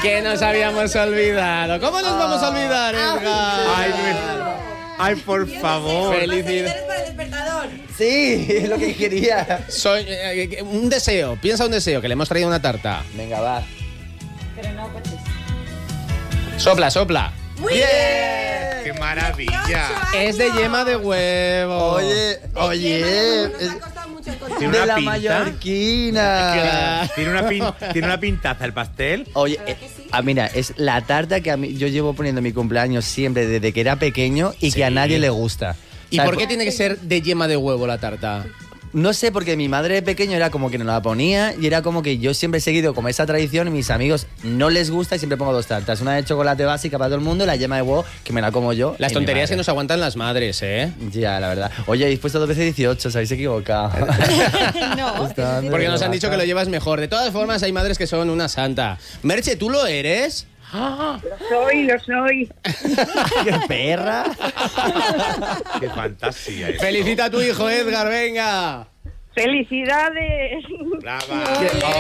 Que nos habíamos olvidado. ¿Cómo nos vamos a olvidar, Edgar? Ay, por favor. Felicidades. para el despertador. Sí, es lo que quería. Un deseo, piensa un deseo, que le hemos traído una tarta. Venga, va. Pero no coches. Sopla. ¡Muy bien! ¡Qué maravilla! Es de yema de huevo. Oye. Nos ha costado mucho encontrar. Tiene De una la pinta. mallorquina. Tiene una pintaza el pastel. Oye, ¿Verdad que sí? mira, es la tarta que yo llevo poniendo en mi cumpleaños siempre desde que era pequeño y que a nadie le gusta. ¿Y ¿Sabes? por qué tiene que ser de yema de huevo la tarta? No sé, porque mi madre de pequeño era como que no la ponía y era como que yo siempre he seguido como esa tradición y mis amigos no les gusta y siempre pongo dos tartas. Una de chocolate básica para todo el mundo y la yema de huevo que me la como yo. Las y mi tonterías que madre. nos aguantan las madres, ¿eh? Ya, la verdad. Oye, habéis puesto 2 veces 18, os habéis equivocado. No. Porque nos han dicho que lo llevas mejor. De todas formas, hay madres que son una santa. Merche, ¿tú lo eres? Lo soy. ¡Qué perra! ¡Qué fantasía! Eso. Felicita a tu hijo, Edgar, venga. ¡Felicidades! Brava.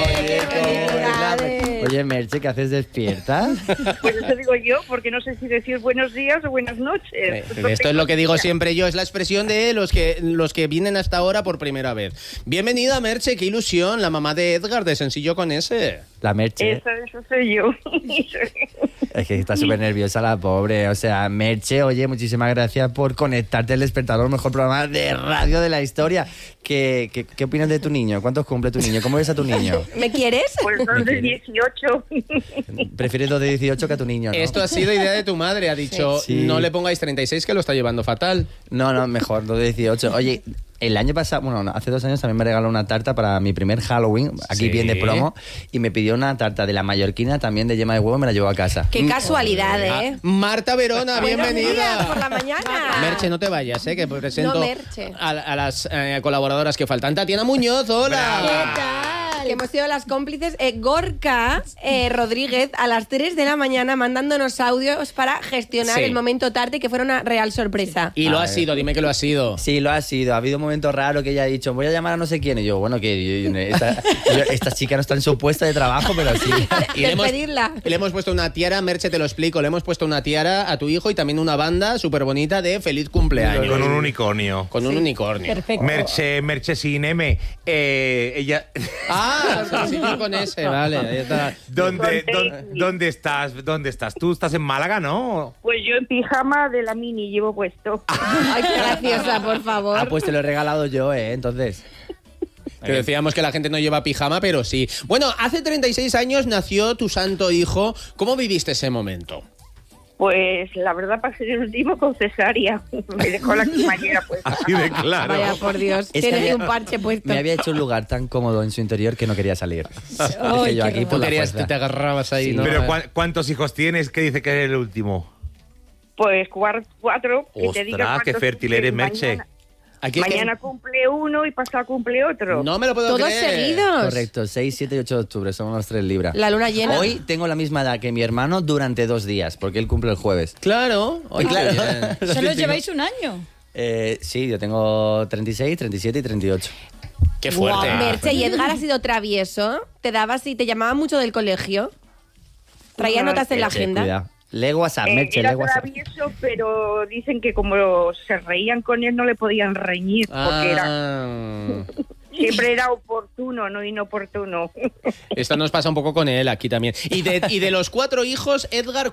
Oye, Merche, ¿qué haces despierta? Pues eso digo yo, porque no sé si decir buenos días o buenas noches. Esto es lo que digo siempre yo, es la expresión de los que vienen hasta ahora por primera vez. Bienvenida, Merche, qué ilusión, la mamá de Edgar, de Sencillo con S. La Merche. Eso soy yo. Es que está súper nerviosa la pobre. O sea, Merche, oye, muchísimas gracias por conectarte al Despertador, el mejor programa de radio de la historia. ¿Qué opinas de tu niño? ¿Cuántos cumple tu niño? ¿Cómo ves a tu niño? ¿Me quieres? Pues son de 18. ¿Prefieres 2 de 18 que a tu niño, no? Esto ha sido idea de tu madre, ha dicho, Sí. no le pongáis 36 que lo está llevando fatal. No, mejor, 2 de 18. Oye, el año pasado, bueno, no, hace 2 años también me regaló una tarta para mi primer Halloween, aquí Sí. bien de promo, y me pidió una tarta de la mallorquina también de yema de huevo y me la llevó a casa. Qué casualidad, ¿eh? Marta Verona, Buenos días, bienvenida. por la mañana. Merche, no te vayas, que presento No, Merche. a las colaboradoras que faltan. Tatiana Muñoz, hola. ¿Qué tal? Que hemos sido las cómplices. Gorka Rodríguez a las 3 de la mañana mandándonos audios para gestionar Sí. el momento tarde, que fuera una real sorpresa. Y lo A ha ver. sido, dime que lo ha sido. Sí, lo ha sido. Ha habido un momento raro que ella ha dicho, voy a llamar a no sé quién. Y yo, bueno, que esta chica no está en su puesto de trabajo, pero sí. Y le hemos, Despedirla. le hemos puesto una tiara, Merche, te lo explico, le hemos puesto una tiara a tu hijo y también una banda súper bonita de feliz cumpleaños. Con un unicornio. Con un unicornio. Perfecto. Merche sin M. Ella. Ah, sencillo con ese, vale, ahí está. ¿Dónde estás? ¿Dónde estás? Tú estás en Málaga, ¿no? Pues yo en pijama de la mini llevo puesto. Ay, qué graciosa, por favor. Ah, pues te lo he regalado yo, entonces. Que decíamos que la gente no lleva pijama, pero sí. Bueno, hace 36 años nació tu santo hijo. ¿Cómo viviste ese momento? Pues la verdad pasé el último con cesárea. Me dejó la cremallera puesta. Así de claro. Vaya, por Dios. Es que Tienes había- un parche puesto. Me había hecho un lugar tan cómodo en su interior que no quería salir. Ay, Dije yo qué aquí por Tú la querías, fuerza. te agarrabas ahí, Sí. ¿no? Pero ¿cuántos hijos tienes? ¿Qué dice que eres el último? Pues 4. Ostras, qué fértil eres, Merche. Aquí- Mañana cumple uno y pasado cumple otro. No me lo puedo Todos creer. seguidos. Correcto, 6, 7 y 8 de octubre, somos los 3 libras. La luna llena. Hoy tengo la misma edad que mi hermano durante 2 días, porque él cumple el jueves. Claro, hoy Claro. Solo lleváis un año. Sí, yo tengo 36, 37 y 38. Qué fuerte. Guau, Merche, ¿y Edgar ha sido travieso? ¿Te dabas y te llamaba mucho del colegio? ¿Traía notas en la agenda? Cuidado. Lee WhatsApp, Merche, Era lee WhatsApp. travieso, pero dicen que como se reían con él no le podían reñir, porque siempre era oportuno, no inoportuno. Esto nos pasa un poco con él aquí también. Y de los 4 hijos, Edgar,